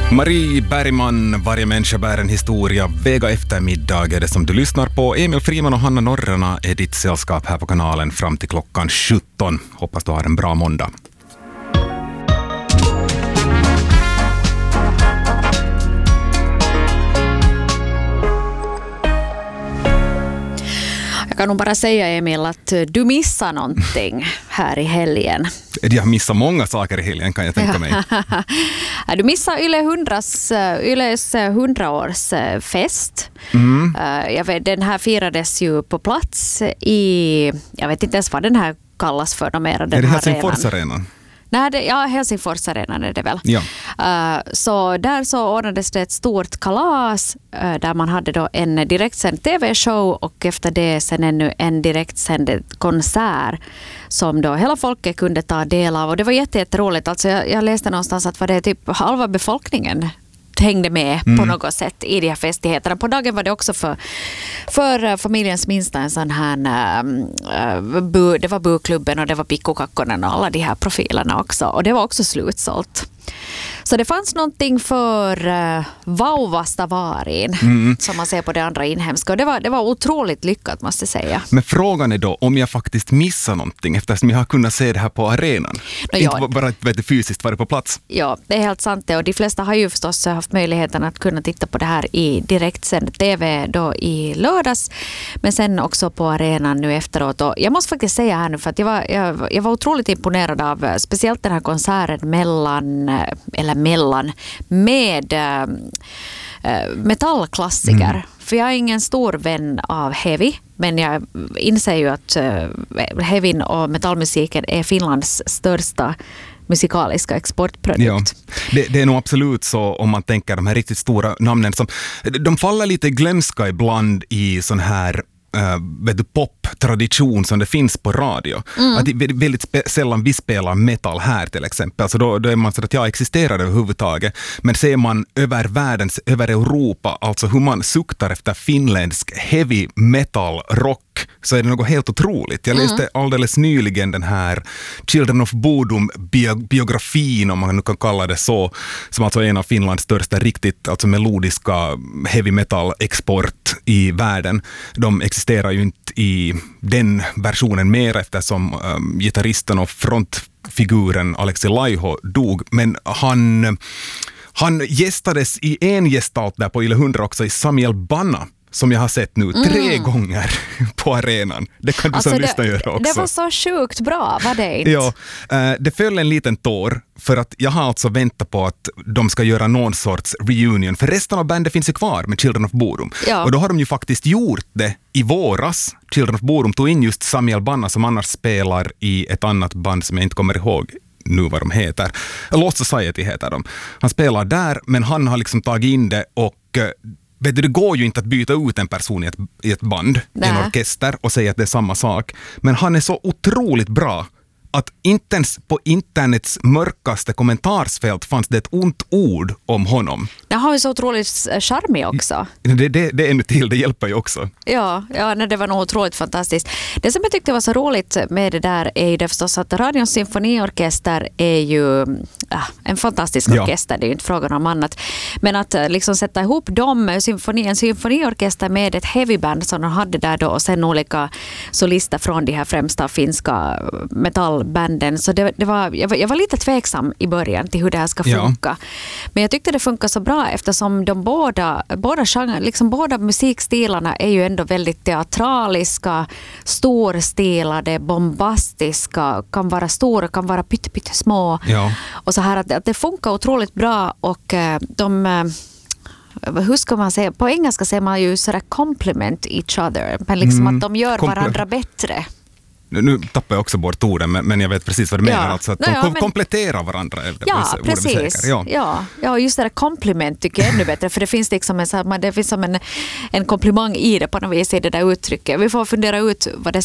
Marie Bergman, varje människa bär en historia. Vega eftermiddag är det som du lyssnar på. Emil Friman och Hanna Norrena är ditt sällskap här på kanalen fram till klockan 17. Hoppas du har en bra måndag. Jag kan nog bara säga, Emil, att du missar någonting här i helgen. Jag missar många saker i helgen, kan jag tänka mig. Du missar Yles 100-årsfest. Jag vet, den här firades ju på plats i, jag vet inte ens vad den här kallas för. Är det Helsingforsarenan? Nej, Helsingforsarenan är det väl. Ja. Så där så ordnades det ett stort kalas där man hade då en direktsänd tv-show och efter det sen ännu en direktsänd konsert som då hela folket kunde ta del av. Och det var jätteroligt. Alltså jag läste någonstans att var det typ halva befolkningen hängde med på något sätt i de här festigheterna. På dagen var det också för familjens minsta en sån här det var buklubben och det var Pikkukakkonen och alla de här profilerna också. Och det var också slutsålt. Så det fanns någonting för vauvastavarin som man ser på det andra inhemska. Och det var otroligt lyckat, måste jag säga. Men frågan är då om jag faktiskt missar någonting eftersom jag har kunnat se det här på arenan. Inte bara fysiskt vara på plats. Ja, det är helt sant. Och de flesta har ju förstås haft möjligheten att kunna titta på det här i direktsänd tv då i lördags. Men sen också på arenan nu efteråt. Och jag måste faktiskt säga här nu för att jag var otroligt imponerad av speciellt den här konserten med metallklassiker. För jag är ingen stor vän av heavy, men jag inser ju att heavyn och metallmusiken är Finlands största musikaliska exportprodukt. Ja, det är nog absolut så om man tänker de här riktigt stora namnen som de faller lite glömska ibland i sån här pop-tradition som det finns på radio. Att det är väldigt sällan vi spelar metal här till exempel. Alltså då är man så att jag existerar överhuvudtaget. Men ser man över Europa, alltså hur man suktar efter finländsk heavy metal rock, så är det något helt otroligt. Jag läste alldeles nyligen den här Children of Bodom-biografin, om man nu kan kalla det så, som alltså är en av Finlands största riktigt alltså melodiska heavy metal-export i världen. De existerar ju inte i den versionen mer eftersom gitarristen och frontfiguren Alexi Laiho dog, men han gästades i en gestalt där på Yle 100 också i Samuel Banna, som jag har sett nu 3 gånger på arenan. Det kan du som lyssna göra också. Det var så sjukt bra, var det inte? Ja, det föll en liten tår för att jag har alltså väntat på att de ska göra någon sorts reunion. För resten av bandet finns ju kvar med Children of Bodom. Ja. Och då har de ju faktiskt gjort det i våras. Children of Bodom tog in just Samuel Banna som annars spelar i ett annat band som jag inte kommer ihåg nu vad de heter. Lost Society heter de. Han spelar där, men han har liksom tagit in det och vet du, det går ju inte att byta ut en person i ett band, i en orkester och säga att det är samma sak. Men han är så otroligt bra att inte ens på internets mörkaste kommentarsfält fanns det ett ont ord om honom. Det har ju så otroligt charmig också. Det är ännu till, det hjälper ju också. Ja, det var nog otroligt fantastiskt. Det som jag tyckte var så roligt med det där är ju det förstås att Radions symfoniorkester är ju en fantastisk orkester, det är ju inte frågan om annat. Men att liksom sätta ihop en symfoniorkester med ett heavyband som de hade där då och sen olika solister från de här främsta finska metallbanden. Så jag var lite tveksam i början till hur det här ska funka. Men jag tyckte det funkar så bra eftersom de båda musikstilarna är ju ändå väldigt teatraliska, storstilade, bombastiska, kan vara stora, kan vara pyttesmå. Ja. Och så här att det funkar otroligt bra och hur ska man säga? På engelska säger man ju sådär compliment each other, men liksom att de gör varandra bättre. Nu tappar jag också bort orden, men jag vet precis vad du menar. Alltså att de kompletterar varandra. Precis. Ja, just det där kompliment tycker jag är ännu bättre. För det finns liksom en komplimang i det på något vis i det där uttrycket. Vi får fundera ut vad det